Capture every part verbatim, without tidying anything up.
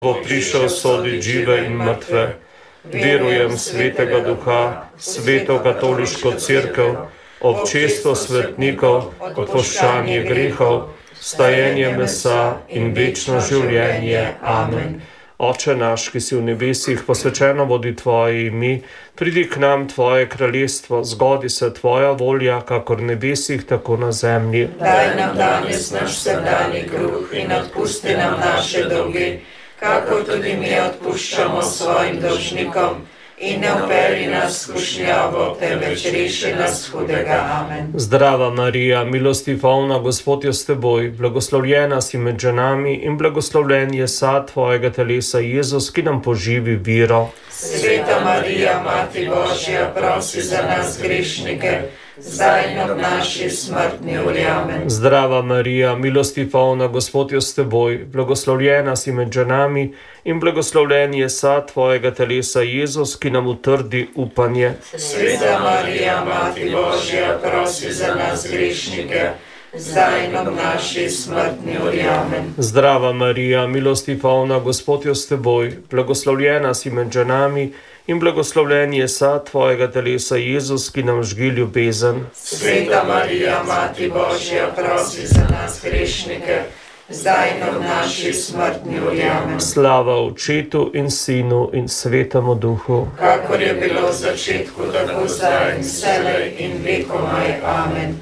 bo prišel soditi žive in mrtve. Verujem svetega duha, sveto katoliško cerkev, občestvo svetnikov, odpuščanje grehov, stajenje mesa in večno življenje. Amen. Oče naš, ki si v nebesih, posvečeno bodi tvoje ime, pridi k nam tvoje kraljestvo, zgodi se tvoja volja, kakor v nebesih, tako na zemlji. Daj nam danes naš vsakdanji kruh in odpusti nam naše dolge, kakor tudi mi odpuščamo svojim dolžnikom, in ne vpelji nas v skušnjavo, temveč reši nas hudega. Amen. Zdrava Marija, milosti polna, Gospod je s teboj, blagoslovljena si med ženami in blagoslovljen je sad tvojega telesa, Jezus, ki nam poživi vero. Sveta Marija, Mati Božja, prosi za nas grešnike, zdaj in ob naši smrtni uri. Amen. Zdrava Marija, milosti polna, Gospod je s teboj, blagoslovljena si med ženami in blagoslovljen je sad tvojega telesa, Jezus, ki nam utrdi upanje. Sveta Marija, Mati Božja, prosi za nas grešnike, zdaj in ob naši smrtni uri. Amen. Zdrava Marija, milosti polna, Gospod je s teboj, blagoslovljena si med ženami in blagoslovljen je sad tvojega telesa, Jezus, ki nam žgi ljubezen. Sveta Marija, Mati Božja, prosi za nas grešnike, zdaj in ob naši smrtni uri. Amen. Slava Očetu in Sinu in Svetemu Duhu, kakor je bilo v začetku, tako zdaj in vselej in vekomaj. Amen.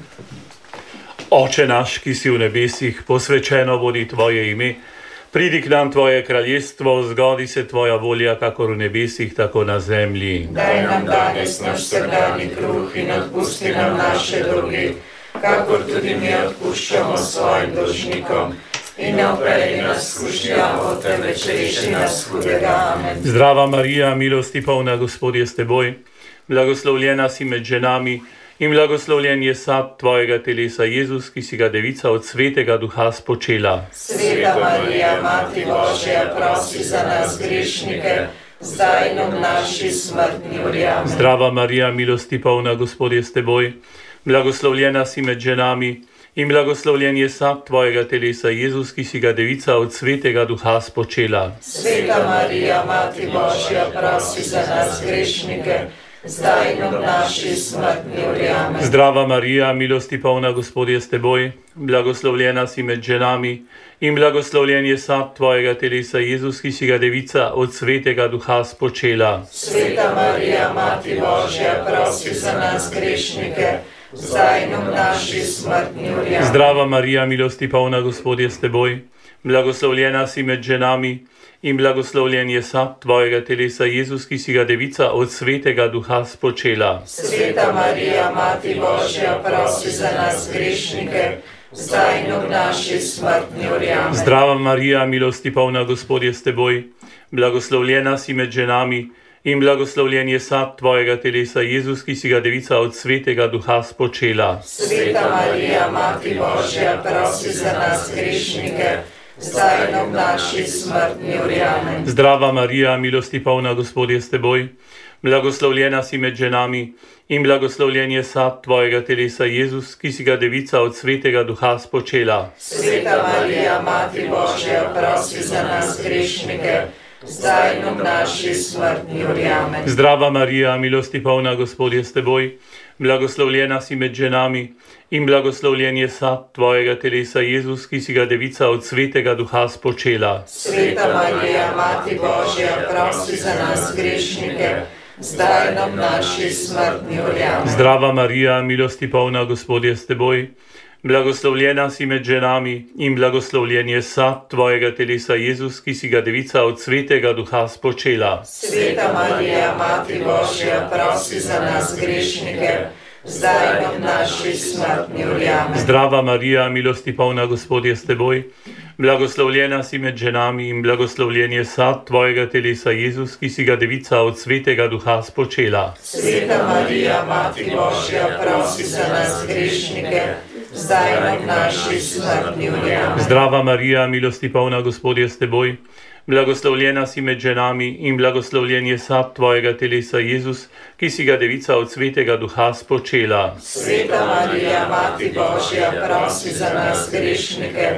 Oče naš, ki si v nebesih, posvečeno bodi tvoje ime, pridi k nam tvoje kraljestvo, zgodi se tvoja volja, kakor v nebesih, tako na zemlji. Daj nam danes naš vsakdanji kruh in odpusti nam naše dolge, kakor tudi mi odpuščamo svojim dolžnikom, in ne vpelji nas v skušnjavo, temveč reši nas hudega. Amen. Zdrava Marija, milosti polna, Gospod je s teboj, blagoslovljena si med ženami in blagoslovljen je sad tvojega telesa, Jezus, ki si ga devica od svetega duha spočela. Sveta Marija, Mati Božja, prosi za nas grešnike, zdaj in ob naši smrtni uri. Amen. Zdrava Marija, milosti polna, Gospod je s teboj, blagoslovljena si med ženami in blagoslovljen je sad tvojega telesa, Jezus, ki si ga devica od svetega duha spočela. Sveta Marija, Mati Božja, prosi za nas grešnike, zdaj in ob naši smrtni uri. Amen. Zdrava Marija, milosti polna, Gospod je s teboj, blagoslovljena si med ženami in blagoslovljen je sad tvojega telesa, Jezus, ki si ga devica od svetega duha spočela. Sveta Marija, Mati Božja, prosi za nas grešnike, zdaj in ob naši smrtni uri. Amen. Zdrava Marija, milosti polna, Gospod je s teboj, blagoslovljena si med ženami in blagoslovljen je sad tvojega telesa, Jezus, ki si ga devica od svetega duha spočela. Sveta Marija, Mati Božja, prosi za nas grešnike, zdaj in ob naši smrtni uri. Amen. Zdrava Marija, milosti polna, Gospod je s teboj, blagoslovljena si med ženami in blagoslovljen je sad tvojega telesa, Jezus, ki si ga devica od svetega duha spočela. Sveta Marija, Mati Božja, prosi za nas grešnike, zdaj in ob naši smrtni uri. Amen. Zdrava Marija, milosti polna, Gospod je s teboj, blagoslovljena si med ženami in blagoslovljen je sad tvojega telesa, Jezus, ki si ga devica od svetega duha spočela. Sveta Marija, Mati Božja, prosi za nas grešnike, zdaj in ob naši smrtni uri. Amen. Zdrava Marija, milosti polna, Gospod je s teboj, blagoslovljena si med ženami in blagoslovljen je sad tvojega telesa, Jezus, ki si ga devica od svetega duha spočela. Sveta Marija, Mati Božja, prosi za nas grešnike, zdaj in ob naši smrtni uri. Amen. Zdrava Marija, milosti polna, Gospod je s teboj, blagoslovljena si med ženami in blagoslovljen je sad tvojega telesa, Jezus, ki si ga devica od svetega duha spočela. Sveta Marija, Mati Božja, prosi za nas grešnike, zdaj in ob naši smrtni uri. Amen. Zdrava Marija, milosti polna, Gospod je s teboj, blagoslovljena si med ženami in blagoslovljen je sad tvojega telesa, Jezus, ki si ga devica od svetega duha spočela. Sveta Marija, Mati Božja, prosi za nas grešnike, zdaj in ob naši smrtni uri. Amen. Zdrava Marija, milosti polna, Gospod je s teboj, blagoslovljena si med ženami in blagoslovljen je sad tvojega telesa, Jezus, ki si ga devica od svetega duha spočela. Sveta Marija, Mati Božja, prosi za nas grešnike,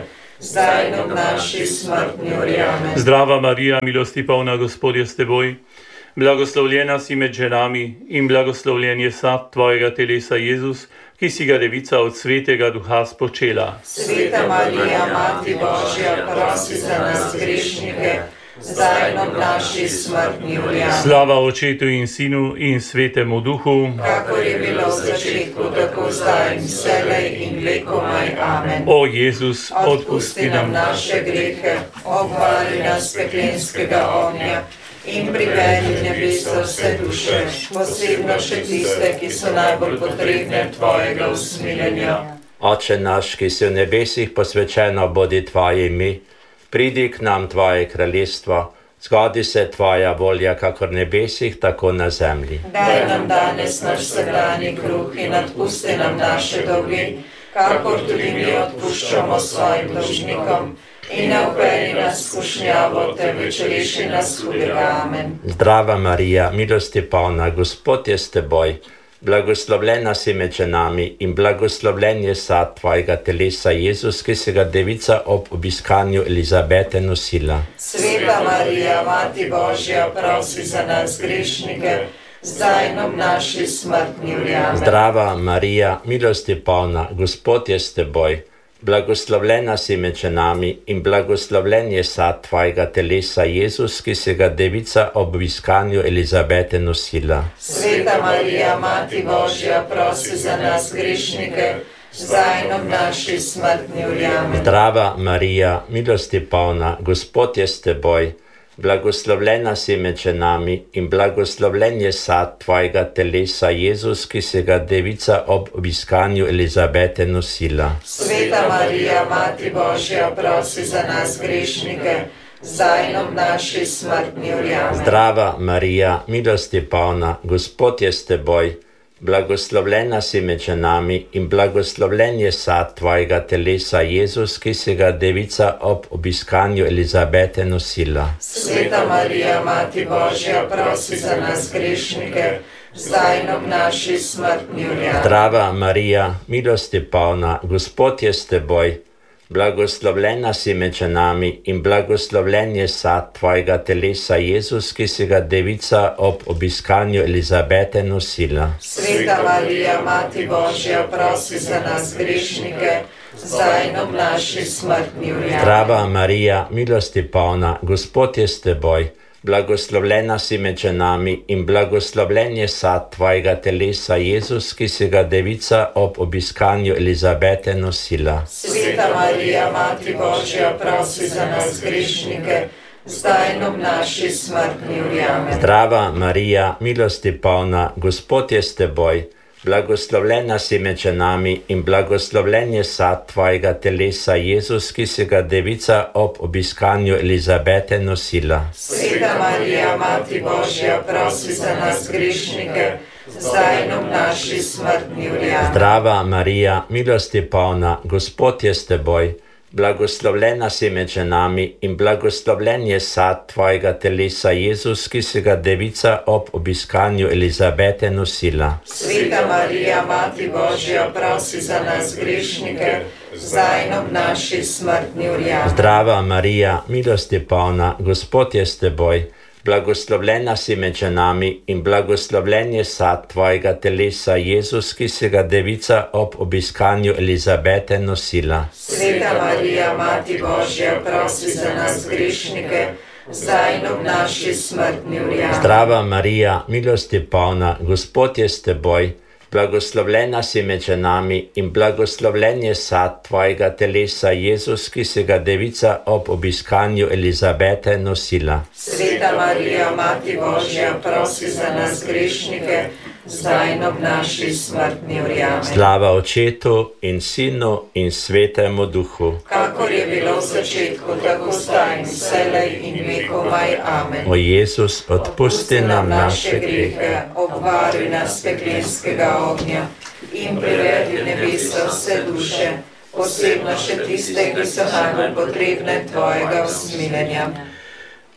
zdaj in ob naši smrtni uri. Amen. Zdrava Marija, milosti polna, Gospod je s teboj. Blagoslovljena si med ženami in blagoslovljen je sad tvojega telesa, Jezus, ki si ga devica od svetega duha spočela. Sveta Marija, Mati Božja, prosi za nas grešnike, zdaj in ob naši smrtni uri. Amen. Slava Očetu in Sinu in Svetemu Duhu, kakor je bilo v začetku, tako zdaj in vselej in vekomaj. Amen. O Jezus, odpusti nam naše grehe, obvari nas peklenskega ognja in privedi v nebeso vse duše, posebno še tiste, ki so najbolj potrebne tvojega usmiljenja. Oče naš, ki si v nebesih, posvečeno bodi tvoje ime, pridi k nam tvoje kraljestvo, zgodi se tvoja volja, kakor v nebesih, tako na zemlji. Daj nam danes naš vsakdanji kruh in odpusti nam naše dolge, kakor tudi mi odpuščamo svojim dolžnikom. In ne vpelji nas v skušnjavo, temveč reši nas hudega. Amen. Zdrava Marija, milosti polna, Gospod je s teboj, blagoslovljena si med ženami in blagoslovljen je sad tvojega telesa, Jezus, ki si ga devica ob obiskanju Elizabete nosila. Sveta Marija, Mati Božja, prosi za nas grešnike, zdaj in ob naši smrtni uri. Amen. Zdrava Marija, milosti polna, Gospod je s teboj, blagoslovljena si med ženami in blagoslovljen je sad tvojega telesa, Jezus, ki si ga devica ob obiskanju Elizabete nosila. Sveta Marija, Mati Božja, prosi za nas grešnike, zdaj in ob naši smrtni uri. Amen. Zdrava Marija, milosti polna, Gospod je s teboj, blagoslovljena si med ženami in blagoslovljen je sad tvojega telesa, Jezus, ki si ga devica ob obiskanju Elizabete nosila. Sveta Marija, Mati Božja, prosi za nas grešnike, zdaj in ob naši smrtni uri. Amen. Zdrava Marija, milosti polna, Gospod je s teboj, blagoslovljena si med ženami in blagoslovljen je sad tvojega telesa, Jezus, ki si ga devica ob obiskanju Elizabete nosila. Sveta Marija, Mati Božja, prosi za nas grešnike, zdaj in ob naši smrtni uri. Amen. Zdrava Marija, milosti polna, Gospod je s teboj, blagoslovljena si med ženami in blagoslovljen je sad tvojega telesa, Jezus, ki si ga devica ob obiskanju Elizabete nosila. Sveta Marija, Mati Božja, prosi za nas grešnike, zdaj in ob naši smrtni uri. Zdrava Marija, milosti polna, Gospod je s teboj, blagoslovljena si med ženami in blagoslovljen je sad tvojega telesa, Jezus, ki si ga devica ob obiskanju Elizabete nosila. Sveta Marija, Mati Božja, prosi za nas grešnike, zdaj in ob naši smrtni uri. Amen. Zdrava Marija, milosti polna, Gospod je s teboj, blagoslovljena si med ženami in blagoslovljen je sad tvojega telesa, Jezus, ki si ga devica ob obiskanju Elizabete nosila. Sveta Marija, Mati Božja, prosi za nas grešnike, zdaj in ob naši smrtni uri. Amen. Zdrava Marija, milosti polna, Gospod je s teboj, blagoslovljena si med ženami in blagoslovljen je sad tvojega telesa, Jezus, ki si ga devica ob obiskanju Elizabete nosila. Sveta Marija, Mati Božja, prosi za nas grešnike, zdaj in ob naši smrtni uri. Amen. Zdrava Marija, milosti polna, Gospod je s teboj, blagoslovljena si med ženami in blagoslovljen je sad tvojega telesa, Jezus, ki si ga devica ob obiskanju Elizabete nosila. Sveta Marija, Mati Božja, prosi za nas grešnike, zdaj in ob naši smrtni uri. Amen. Zdrava Marija, milosti polna, Gospod je s teboj, blagoslovljena si med ženami in blagoslovljen je sad tvojega telesa, Jezus, ki si ga devica ob obiskanju Elizabete nosila. Sveta Marija, Mati Božja, prosi za nas grešnike, zdaj in ob naši smrtni uri. Amen. Slava Očetu in Sinu in Svetemu Duhu, kakor je bilo v začetku, tako zdaj in vselej in vekomaj. Amen. O Jezus, odpusti nam naše grehe, obvari nas peklenskega ognja in privedi v nebeso vse duše, posebno še tiste, ki so najbolj potrebne tvojega usmiljenja.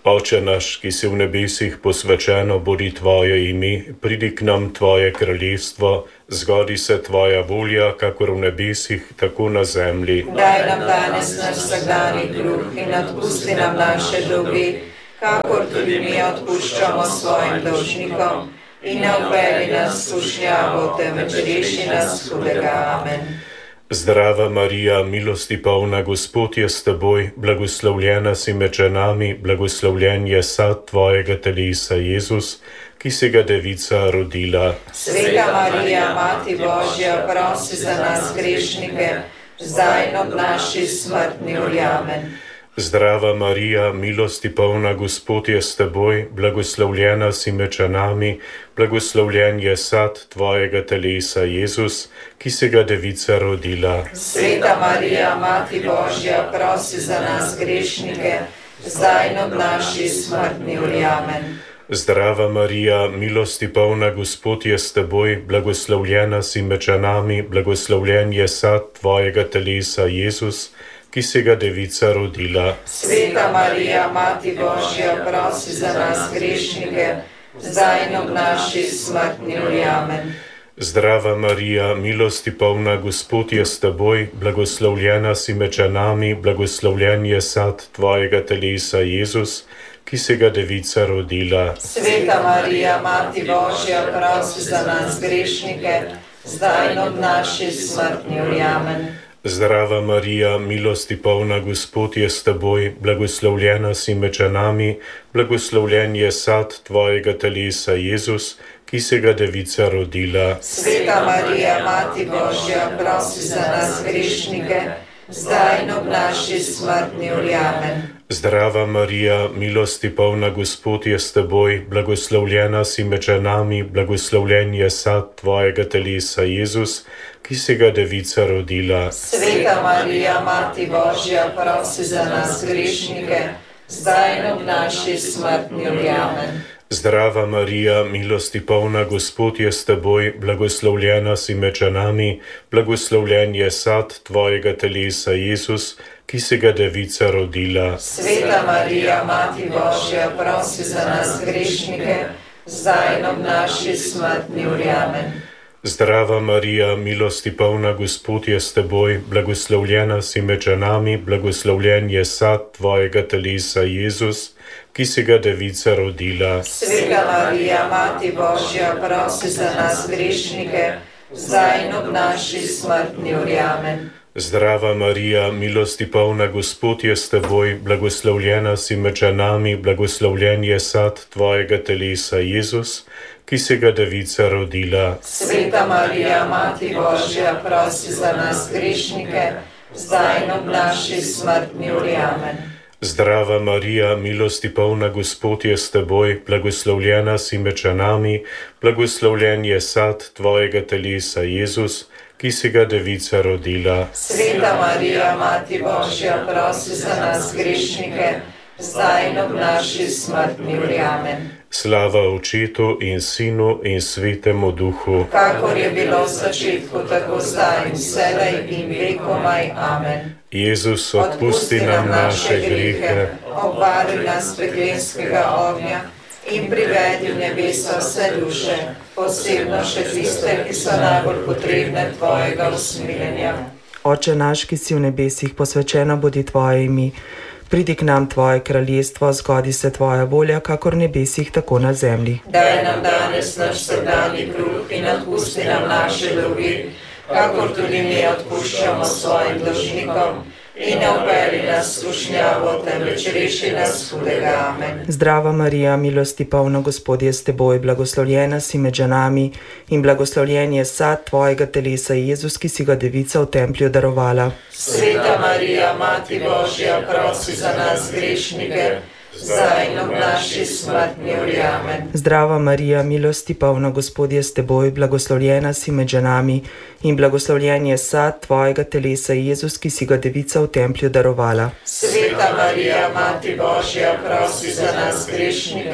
Oče naš, ki si v nebesih, posvečeno bodi tvoje ime, pridi k nam tvoje kraljestvo, zgodi se tvoja volja, kakor v nebesih, tako na zemlji. Daj nam danes naš vsakdanji kruh in odpusti nam naše dolge, kakor tudi mi odpuščamo svojim dolžnikom. In ne uvedi nas v skušnjavo, temveč reši nas hudega. Amen. Zdrava Marija, milosti polna, Gospod je s teboj, blagoslovljena si med ženami, blagoslovljen je sad tvojega telesa, Jezus, ki si ga devica rodila. Sveta Marija, Mati Božja, prosi za nas grešnike, zdaj in ob naši smrtni uri. Amen. Zdrava Marija, milosti polna, Gospod je s teboj, blagoslovljena si med ženami, blagoslovljen je sad tvojega telesa, Jezus, ki si ga devica rodila. Sveta Marija, Mati Božja, prosi za nas grešnike, zdaj in ob naši smrtni uri. Amen. Zdrava Marija, milosti polna, Gospod je s teboj, blagoslovljena si med ženami, blagoslovljen je sad tvojega telesa, Jezus, ki si ga devica rodila. Sveta Marija, Mati Božja, prosi za nas grešnike, zdaj in ob naši smrtni uri. Amen. Zdrava Marija, milosti polna, Gospod je s teboj, blagoslovljena si med ženami, blagoslovljen je sad tvojega telesa, Jezus, ki si ga devica rodila. Sveta Marija, Mati Božja, prosi za nas grešnike, zdaj in ob naši smrtni uri. Amen. Zdrava Marija, milosti polna, Gospod je s teboj, blagoslovljena si med ženami, blagoslovljen je sad tvojega telesa, Jezus, ki si ga devica rodila. Sveta Marija, Mati Božja, prosi za nas grešnike, zdaj in ob naši smrtni uri. Amen. Zdrava Marija, milosti polna, Gospod je s teboj, blagoslovljena si med ženami, blagoslovljen je sad tvojega telesa, Jezus, ki si ga devica rodila. Sveta Marija, Mati Božja, prosi za nas grešnike, zdaj in ob naši smrtni uri. Amen. Zdrava Marija, milosti polna, Gospod je s teboj, blagoslovljena si med ženami, blagoslovljen je sad tvojega telesa, Jezus, ki si ga devica rodila. Sveta Marija, Mati Božja, prosi za nas grešnike, zdaj in ob naši smrtni uri. Amen. Zdrava Marija, milosti polna, Gospod je s teboj, blagoslovljena si med ženami, blagoslovljen je sad tvojega telesa, Jezus, ki si ga devica rodila. Sveta Marija, Mati Božja, prosi za nas grešnike, zdaj in ob naši smrtni uri. Amen. Zdrava Marija, milosti polna, Gospod je s teboj, blagoslovljena si med ženami, blagoslovljen je sad tvojega telesa, Jezus, ki si ga devica rodila. Sveta Marija, Mati Božja, prosi za nas grešnike, zdaj in ob naši smrtni uri. Amen. Zdrava Marija, milosti polna, Gospod je s teboj, blagoslovljena si med ženami, blagoslovljen je sad tvojega telesa, Jezus, ki si ga devica rodila. Sveta Marija, Mati Božja, prosi za nas grešnike, zdaj in ob naši smrtni uri. Amen. Slava Očetu in Sinu in Svetemu Duhu, kakor je bilo v začetku, tako zdaj in vselej in vekomaj. Amen. Jezus, odpusti nam naše grehe, obvaruj nas peklenskega ognja in privedi v nebesa vse duše, posebno še tiste, ki so najbolj potrebne tvojega usmiljenja. Oče naš, ki si v nebesih, posvečeno bodi tvoje ime. Pridi k nam tvoje kraljestvo, zgodi se tvoja volja, kakor v nebesih, tako na zemlji. Daj nam danes naš vsakdanji kruh in odpusti nam naše dolge, kakor tudi mi odpuščamo svojim dolžnikom. In ne uvedi nas v skušnjavo, temveč reši nas hudega. Amen. Zdrava Marija, milosti polna, Gospod je s teboj, blagoslovljena si med ženami in blagoslovljen je sad tvojega telesa, Jezus, ki si ga devica v templju darovala. Sveta Marija, Mati Božja, prosi za nas grešnike, zdaj in ob naši smrtni uri. Amen. Zdrava Marija, milosti polna, Gospod je s teboj, blagoslovljena si med ženami in blagoslovljen je sad tvojega telesa, Jezus, ki si ga devica v templju darovala. Sveta Marija, Mati Božja, prosi za nas grešnike,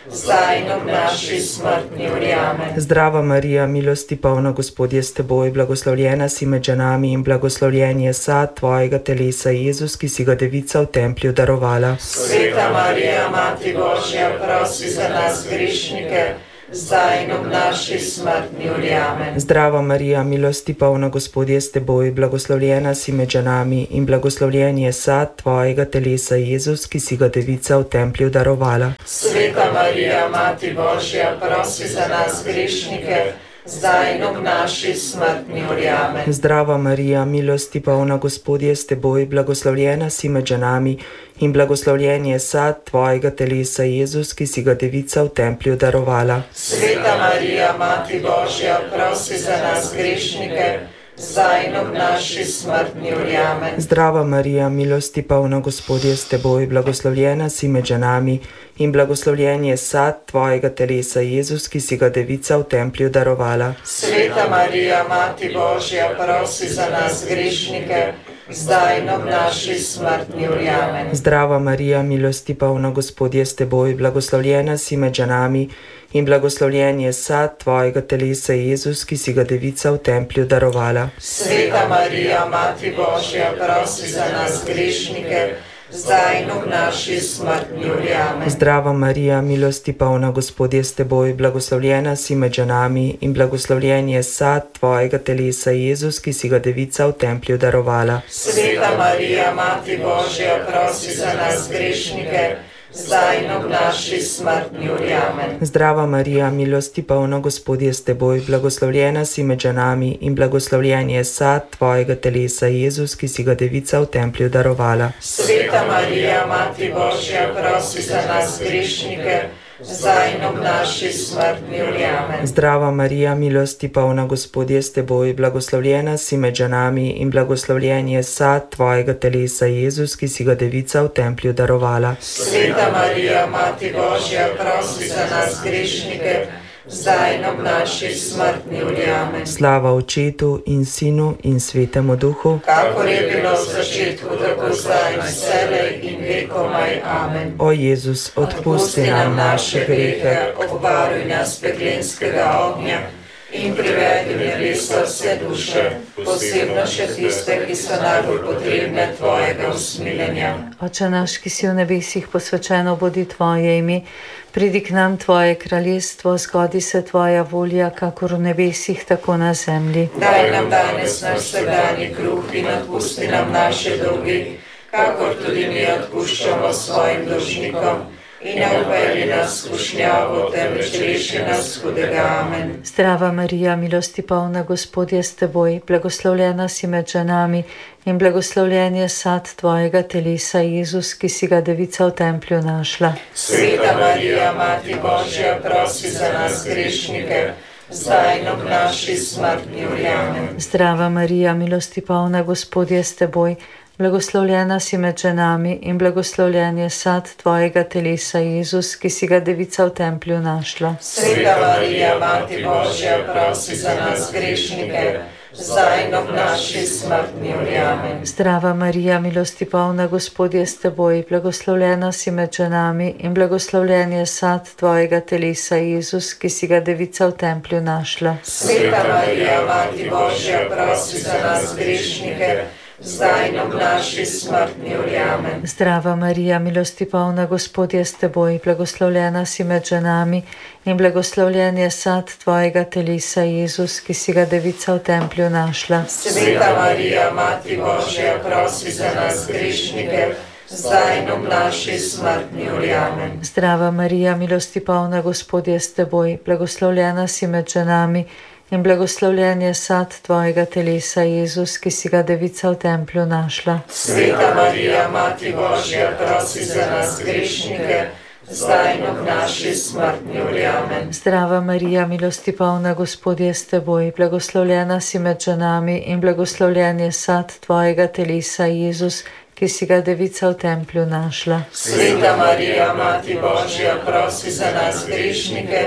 zdaj in ob naši smrtni uri. Amen. Zdrava Marija, milosti polna, Gospod je s teboj, blagoslovljena si med ženami in blagoslovljen je sad tvojega telesa, Jezus, ki si ga devica v templju darovala. Sveta Marija, Mati Božja, prosi za nas grešnike, zdaj in ob naši smrtni uri. Amen. Zdrava Marija, milosti polna, Gospod je s teboj, blagoslovljena si med ženami in blagoslovljen je sad tvojega telesa, Jezus, ki si ga devica v templju darovala. Sveta Marija, Mati Božja, prosi za nas grešnike, zdaj in ob naši smrtni uri. Amen. Zdrava Marija, milosti polna, Gospod je s teboj, blagoslovljena si med ženami in blagoslovljen je sad tvojega telesa, Jezus, ki si ga devica v templju darovala. Sveta Marija, Mati Božja, prosi za nas grešnike, zdaj in ob naši smrtni uri. Amen. Zdrava Marija, milosti polna, Gospod je s teboj, blagoslovljena si med ženami in blagoslovljen je sad tvojega telesa, Jezus, ki si ga devica v templju darovala. Sveta Marija, Mati Božja, prosi za nas grešnike, zdaj in ob naši smrtni uri. Amen. Zdrava Marija, milosti polna, Gospod je s teboj, blagoslovljena si med ženami in blagoslovljen je sad tvojega telesa, Jezus, ki si ga devica v templju darovala. Sveta Marija, Mati Božja, prosi za nas grešnike, zdaj in ob naši smrtni uri. Amen. Zdrava Marija, milosti polna, Gospod je s teboj, blagoslovljena si med ženami in blagoslovljen je sad tvojega telesa, Jezus, ki si ga devica v templju darovala. Sveta Marija, Mati Božja, prosi za nas grešnike, zdaj in ob naši smrtni uri. Amen. Zdrava Marija, milosti polna, Gospod je s teboj, blagoslovljena si med ženami in blagoslovljen je sad tvojega telesa, Jezus, ki si ga devica v templju darovala. Sveta Marija, Mati Božja, prosi za nas grešnike, zdaj in ob naši smrtni uri. Amen. Zdrava Marija, milosti polna, Gospod je s teboj, blagoslovljena si med ženami in blagoslovljen je sad tvojega telesa, Jezus, ki si ga devica v templju darovala. Sveta Marija, Mati Božja, prosi za nas grešnike, zdaj in ob naši smrtni uri. Amen. Slava Očetu in Sinu in Svetemu Duhu, kakor je bilo v začetku, tako zdaj in vselej in vekomaj. Amen. o Jezus, odpusti nam naše grehe, obvaruj nas peklenskega ognja in privedi v nebeso vse duše, posebno še tiste, ki so najbolj potrebne tvojega usmiljenja. Oče naš, ki si v nebesih, posvečeno bodi tvoje ime, pridi k nam tvoje kraljestvo, zgodi se tvoja volja, kakor v nebesih, tako na zemlji. Daj nam danes naš vsakdanji kruh in odpusti nam naše dolgi, kakor tudi mi odpuščamo svojim dolžnikom. In ne uvedi nas v skušnjavo, temveč reši nas hudega. Amen. Zdrava Marija, milosti polna, Gospod je s teboj, blagoslovljena si med ženami in blagoslovljen je sad tvojega telesa, Jezus, ki si ga devica v templju našla. Sveta Marija, Mati Božja, prosi za nas grešnike, zdaj in ob naši smrtni uri. Amen. Zdrava Marija, milosti polna, Gospod je s teboj, blagoslovljena si med ženami in blagoslovljen je sad tvojega telesa, Jezus, ki si ga devica v templju našla. Sveta Marija, Mati Božja, prosi za nas grešnike, zdaj in ob naši smrtni uri. Amen. Zdrava Marija, milosti polna, Gospod je s teboj, blagoslovljena si med ženami in blagoslovljen je sad tvojega telesa, Jezus, ki si ga devica v templju našla. Sveta Marija, Mati Božja, prosi za nas grešnike, zdaj in ob naši smrtni uri. Amen. Zdrava Marija, milosti polna, Gospod je s teboj, blagoslovljena si med ženami in blagoslovljen je sad tvojega telesa, Jezus, ki si ga devica v templju našla. Sveta Marija, Mati Božja, prosi za nas grešnike, zdaj in ob naši smrtni uri. Amen. Zdrava Marija, milosti polna, Gospod je s teboj, blagoslovljena si med ženami in blagoslovljen je sad tvojega telesa, Jezus, ki si ga devica v templju našla. Sveta Marija, Mati Božja, prosi za nas grešnike, zdaj in ob naši smrtni uri. Amen. Zdrava Marija, milosti polna, Gospod je s teboj, blagoslovljena si med ženami in blagoslovljen je sad tvojega telesa, Jezus, ki si ga devica v templju našla. Sveta Marija, Mati Božja, prosi za nas grešnike,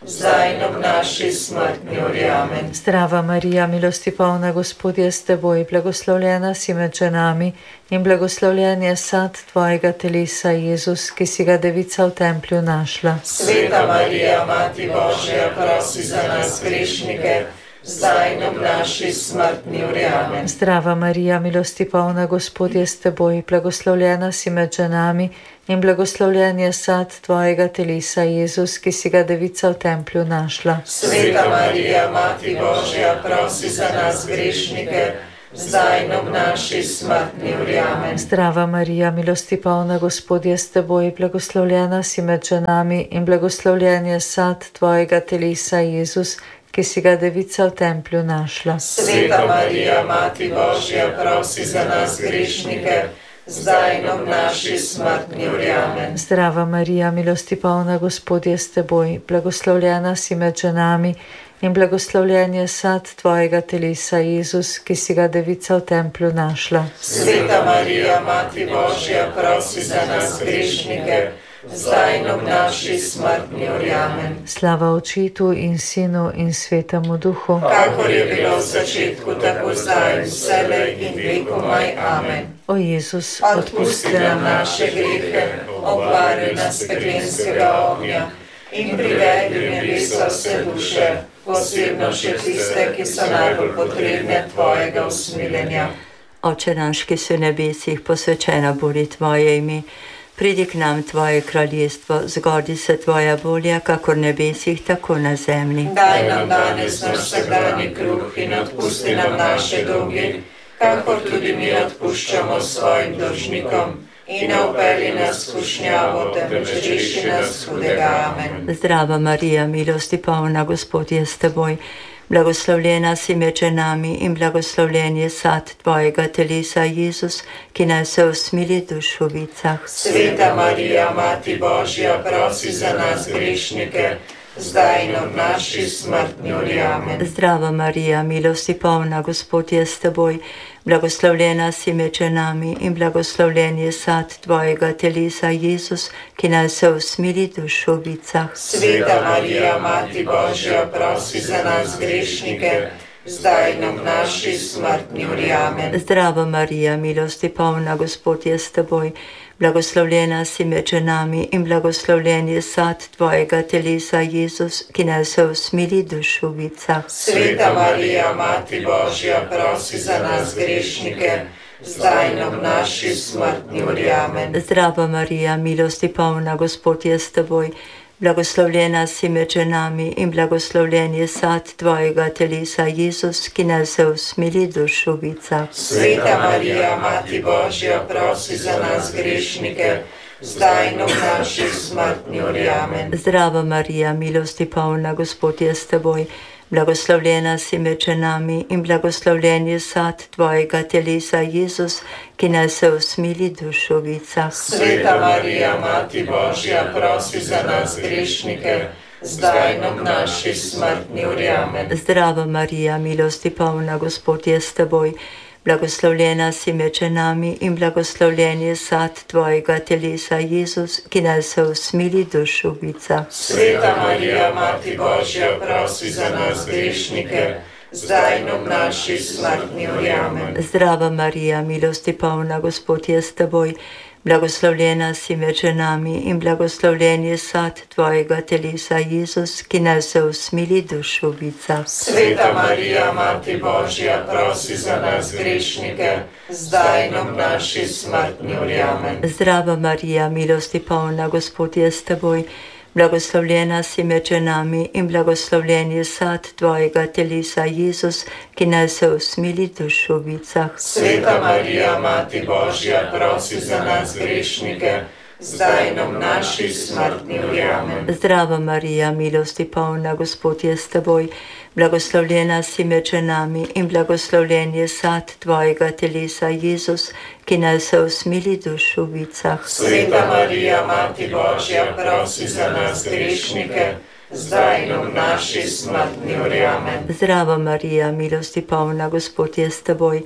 zdaj in ob naši smrtni uri. Amen. Zdrava Marija, milosti polna, Gospod je s teboj, blagoslovljena si med ženami in blagoslovljen je sad tvojega telesa, Jezus, ki si ga devica v templju našla. Sveta Marija, Mati Božja, prosi za nas grešnike, zdaj in ob naši smrtni uri. Amen. Zdrava Marija, milosti polna, Gospod je s teboj, blagoslovljena si med ženami in blagoslovljen je sad tvojega telesa, Jezus, ki si ga devica v templju našla. Sveta Marija, Mati Božja, prosi za nas grešnike, zdaj in ob naši smrtni uri. Amen. Zdrava Marija, milosti polna, Gospod je s teboj, blagoslovljena si med ženami in blagoslovljen je sad tvojega telesa, Jezus, ki si ga devica v templju našla. Sveta Marija, Mati Božja, prosi za nas grešnike, zdaj in ob naši smrtni uri. Amen. Zdrava Marija, milosti polna, Gospod je s teboj, blagoslovljena si med ženami in blagoslovljen je sad tvojega telesa, Jezus, ki si ga devica v templju našla. Sveta Marija, Mati Božja, prosi za nas grešnike, zdaj in ob naši smrtni uri. Amen. Slava Očetu in Sinu in Svetemu Duhu, kakor je bilo v začetku, tako zdaj in vselej in vekomaj. Amen. O Jezus, Odpusti nam naše grehe, obvari nas peklenskega ognja in privedi v nebeso vse duše, posebno še tiste, ki so najbolj potrebne tvojega usmiljenja. Oče naš, ki si v nebesih, posvečena bodi tvoje ime. Pridi k nam tvoje kraljestvo, zgodi se tvoja volja, kakor v nebesih, tako na zemlji. Daj nam danes naš vsakdanji kruh in odpusti nam naše dolge, kakor tudi mi odpuščamo svojim dolžnikom. In ne vpelji nas v skušnjavo, temveč reši nas hudega. Amen. Zdrava Marija, milosti polna, Gospod je s teboj. Blagoslovljena si med ženami in blagoslovljen je sad tvojega telesa, Jezus, ki naj se usmili v dušovicah. Sveta Marija, Mati Božja, prosi za nas grešnike, zdaj in ob naši smrtni uri. Amen. Zdrava Marija, milosti polna, Gospod je s teboj. Blagoslovljena si med ženami in blagoslovljen je sad tvojega telesa, Jezus, ki naj se usmili v dušovicah. Sveta Marija, Mati Božja, prosi za nas grešnike, zdaj in ob naši smrtni uri. Amen. Zdrava Marija, milosti polna, Gospod je s teboj. Blagoslovljena si med ženami in blagoslovljen je sad tvojega telesa, Jezus, ki naj se usmili v dušovicah. Sveta Marija, Mati Božja, prosi za nas grešnike, zdaj in ob naši smrtni uri. Amen. Zdrava Marija, milosti polna, Gospod je s teboj. Blagoslovljena si med ženami in blagoslovljen je sad tvojega telesa, Jezus, ki naj se usmili v dušovicah. Sveta Marija, Mati Božja, prosi za nas grešnike, zdaj in ob naši smrtni uri. Amen. Zdrava Marija, milosti polna, Gospod je s teboj. Blagoslovljena si med ženami in blagoslovljen je sad tvojega telesa, Jezus, ki naj se usmili v dušovicah. Sveta Marija, Mati Božja, prosi za nas grešnike, zdaj in ob naši smrtni uri. Amen. Zdrava Marija, milosti polna, Gospod je s teboj. Blagoslovljena si med ženami in blagoslovljen je sad tvojega telesa, Jezus, ki naj se usmili v dušovicah. Sveta Marija, Mati Božja, prosi za nas grešnike, zdaj in ob naši smrtni uri. Amen. Zdrava Marija, milosti polna, Gospod je s teboj. Blagoslovljena si med ženami in blagoslovljen je sad tvojega telesa, Jezus, ki naj se usmili v dušovicah. Sveta Marija, Mati Božja, prosi za nas grešnike, zdaj in ob naši smrtni uri. Amen. Zdrava Marija, milosti polna, Gospod je s teboj. Blagoslovljena si med ženami in blagoslovljen je sad tvojega telesa, Jezus, ki naj se usmili v dušovicah. Sveta Marija, Mati Božja, prosi za nas grešnike, zdaj in ob naši smrtni uri. Amen. Zdrava Marija, milosti polna, Gospod je s teboj. Blagoslovljena si med ženami in blagoslovljen je sad tvojega telesa, Jezus, ki naj se usmili v dušovicah. Sveta Marija, Mati Božja, prosi za nas grešnike, zdaj in ob naši smrtni uri. Amen. Zdrava Marija, milosti polna, Gospod je s teboj.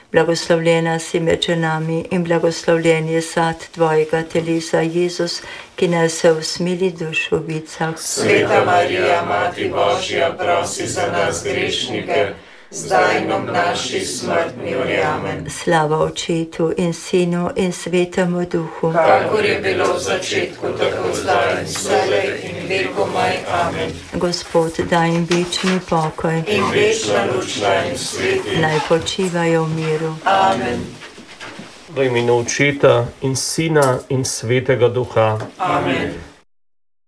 Blagoslovljena si med ženami in blagoslovljen je sad tvojega telesa, Jezus, ki nas je usmili dušo vicah. Sveta Marija, Mati Božja, prosi za nas grešnike, zdaj in ob naši smrtni uri. Amen. Slava Očetu in Sinu in Svetemu Duhu, kakor je bilo v začetku, tako zdaj in vselej in vekomaj. Amen. Gospod, daj jim večni pokoj in večna luč naj jim sveti. Naj počivajo v miru. Amen. V imenu Očeta in Sina in Svetega Duha. Amen.